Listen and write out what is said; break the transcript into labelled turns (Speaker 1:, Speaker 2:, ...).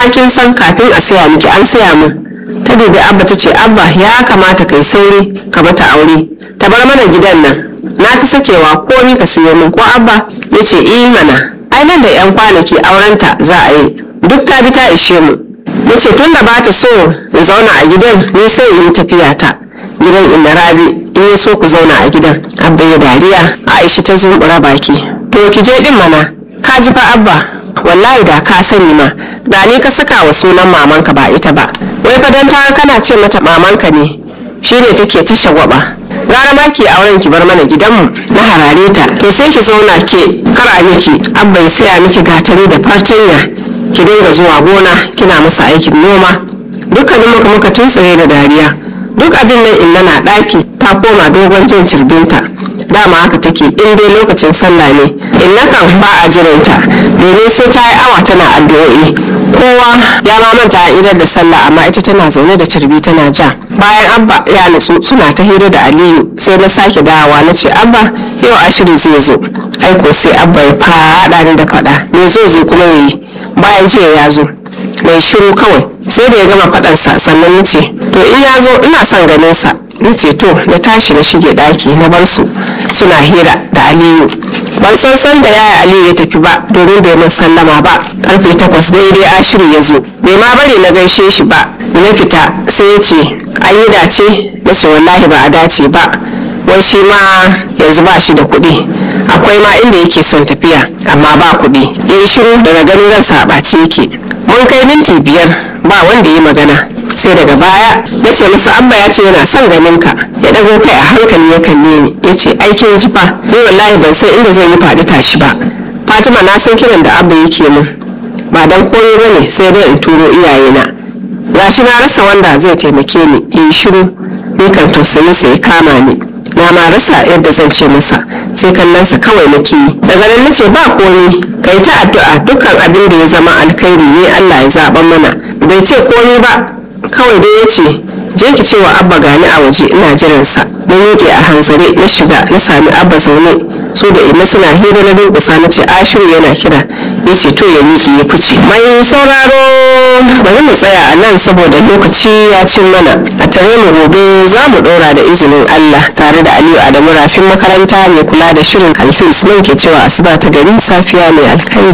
Speaker 1: ma kin san kafin a saya miki an saya min. Ta dubi Abba ta ce, Abba ya kamata kai sauri ka mata aure ta bar mana gidan nan, na fi sakewa ko ni ka siyo min ko Abba? Ya ce mana, ai nan da 'yan kwanaki aurenta za a yi, duk ta bi ta ishe mu. Ya ce tun da ba ta so in zauna a gidan ni sai in yi tafiya ta gidan inda Rabi, in ya so ku zauna a gidan. Abba ya dariya. Aisha ta zumbura baki, to ki je din mana. Ka ji fa Abba, wallahi da ka sani ma da ni ka saka wa sunan mamanka ba ita ba. Wai fa dan ta kana ce mata mamanka ne shine take ta shagwaba. Gara ma ki auren ki bar mana gidanmu. Na harare ta, to sai ki zauna ke kara miki. Abba ya saya miki gatari da fartanya ki dinga zuwa gona kina masa aikin noma. Dukkanin muka tuntsire da dariya. Duk abin nan inna na daki ta koma dogon jin cirbinta. Dama haka take in dai lokacin sallah ne. Inna kan ba a jiranta domin sai ta yi awa tana addu'o'i. Kowa ya ma manta a idar da sallah, amma ita tana zaune da cirbi tana ja. Bayan Abba ya nutsu suna ta hira da Aliyu, sai na sake dawowa na ce, Abba yau Ashiru zai zo. Aiko sai Abba ya faɗa ni da faɗa, me zai zo kuma yayi bayan jiya ya zo. Mai shiru kawai, sai da ya gama faɗansa sannan ya ce, to in ya zo ina son ganin sa. Ni ce to na tashi na shige daki na bar su suna hira da Aliyu. Ban san da yaya Aliyu ya tafi ba domin bai mun sallama ba. Karfe 8 daidai Ashiru ya zo, bai ma bari na gaishe shi ba. Na fita sai ya ce an yi dace. Na ce wallahi ba a dace ba, wai shi ma yanzu ba shi da kuɗi, akwai ma inda yake son tafiya amma ba kuɗi. Ya yi shiru, daga ganin ransa a ɓace yake. Mun kai minti 5 ba wanda ya magana, sai daga baya ya ce masa Abba ya ce yana son ganin ka. Ya ɗago kai a hankali ya kalle ni ya ce aikin jifa, ni wallahi ban san inda zai yi faɗi tashi ba. Fatima na san kiran da Abba yake min ba dan komai bane sai dai in turo iyayena. Gashi na rasa wanda zai taimake ni. Ya yi shiru, ni kan tausayinsa ya kama ni. Na ma rasa yadda zan ce masa, sai kallonsa kawai nake yi. Daga nan nace ba komai, kai ta addu'a dukkan abin da ya zama alkhairi ne Allah ya zaɓa mana. Bai ce komai ba, kawai dai ya ce je ki ce wa Abba gani a waje ina jiransa. Na miƙe a hanzare na shiga na sami Abba zaune, su da ina suna hira na durƙusa na ce Ashiru yana kira. Ya ce to ya miƙe ya fice. Mai sauraro bari mu tsaya a nan saboda lokaci ya cin mana. A tare mu gobe za mu ɗora da izinin Allah tare da Aliyu Adamu Rafin makaranta mai kula da shirin Alfis nan ke cewa asuba ta gari safiya mai alkhairi.